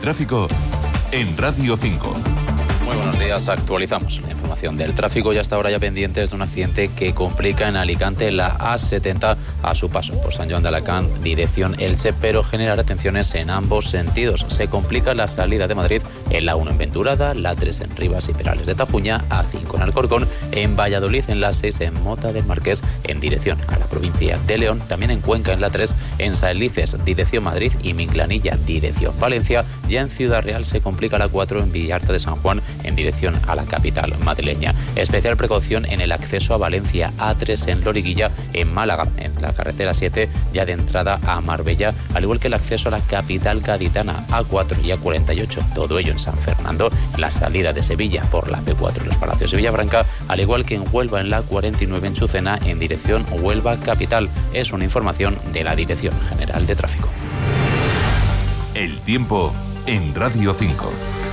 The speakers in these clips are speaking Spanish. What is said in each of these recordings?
tráfico en Radio 5. Muy buenos días, actualizamos la información del tráfico y hasta ahora ya pendientes de un accidente que complica en Alicante la A70 a su paso por San Joan de Alacant, dirección Elche, pero genera retenciones en ambos sentidos. Se complica la salida de Madrid en la 1 en Venturada, la 3 en Rivas y Perales de Tajuña, A5 en Alcorcón, en Valladolid en la 6 en Mota del Marqués en dirección a la provincia de León, también en Cuenca en la 3 en Saelices, dirección Madrid y Minglanilla, dirección Valencia. Ya en Ciudad Real se complica la 4 en Villarta de San Juan en dirección a la capital madrileña. Especial precaución en el acceso a Valencia, A3 en Loriguilla, en Málaga, en la carretera 7 ya de entrada a Marbella, al igual que el acceso a la capital gaditana, A4 y A48, todo ello en San Fernando, la salida de Sevilla por la P4 en los Palacios de Villafranca, al igual que en Huelva en la 49 en Chucena en dirección Huelva capital. Es una información de la Dirección General de Tráfico. El tiempo en Radio 5.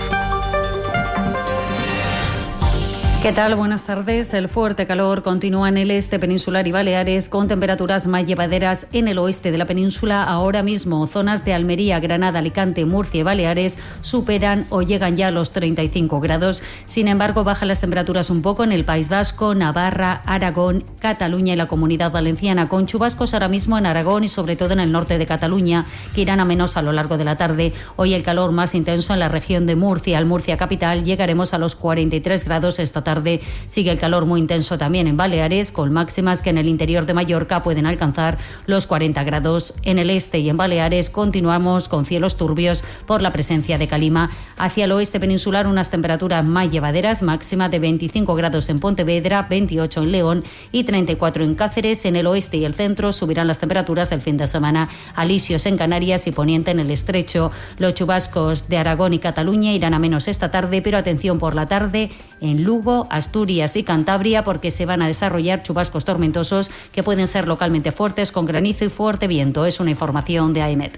¿Qué tal? Buenas tardes. El fuerte calor continúa en el este peninsular y Baleares, con temperaturas más llevaderas en el oeste de la península. Ahora mismo, zonas de Almería, Granada, Alicante, Murcia y Baleares superan o llegan ya a los 35 grados. Sin embargo, bajan las temperaturas un poco en el País Vasco, Navarra, Aragón, Cataluña y la Comunidad Valenciana, con chubascos ahora mismo en Aragón y sobre todo en el norte de Cataluña, que irán a menos a lo largo de la tarde. Hoy el calor más intenso en la región de Murcia, al Murcia capital, llegaremos a los 43 grados esta tarde. Sigue el calor muy intenso también en Baleares, con máximas que en el interior de Mallorca pueden alcanzar los 40 grados. En el este y en Baleares continuamos con cielos turbios por la presencia de calima. Hacia el oeste peninsular unas temperaturas más llevaderas, máxima de 25 grados en Pontevedra, 28 en León y 34 en Cáceres. En el oeste y el centro subirán las temperaturas el fin de semana. Alisios en Canarias y Poniente en el Estrecho. Los chubascos de Aragón y Cataluña irán a menos esta tarde, pero atención por la tarde en Lugo, Asturias y Cantabria, porque se van a desarrollar chubascos tormentosos que pueden ser localmente fuertes, con granizo y fuerte viento. Es una información de AEMET.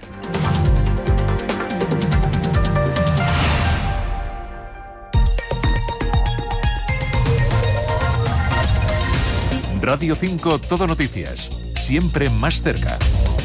Radio 5 Todo Noticias, siempre más cerca.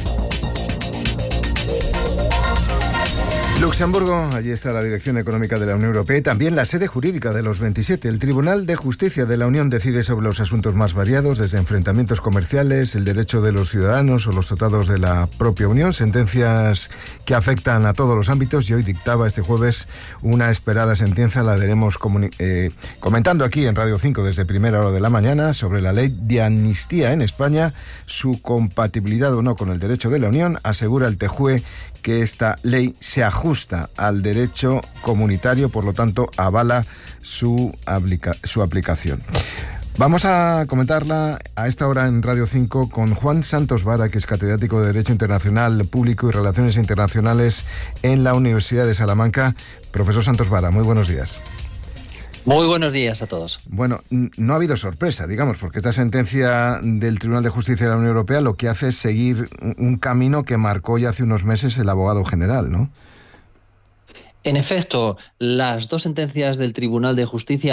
Luxemburgo, allí está la Dirección Económica de la Unión Europea y también la sede jurídica de los 27. El Tribunal de Justicia de la Unión decide sobre los asuntos más variados, desde enfrentamientos comerciales, el derecho de los ciudadanos o los tratados de la propia Unión, sentencias que afectan a todos los ámbitos, y hoy dictaba este jueves una esperada sentencia. La daremos comentando aquí en Radio 5 desde primera hora de la mañana sobre la ley de amnistía en España, su compatibilidad o no con el derecho de la Unión. Asegura el TJUE que esta ley se ajusta al derecho comunitario, por lo tanto avala su aplicación. Vamos a comentarla a esta hora en Radio 5 con Juan Santos Vara, que es catedrático de Derecho Internacional Público y Relaciones Internacionales en la Universidad de Salamanca. Profesor Santos Vara, muy buenos días. Muy buenos días a todos. Bueno, no ha habido sorpresa, digamos, porque esta sentencia del Tribunal de Justicia de la Unión Europea lo que hace es seguir un camino que marcó ya hace unos meses el abogado general, ¿no? En efecto, las dos sentencias del Tribunal de Justicia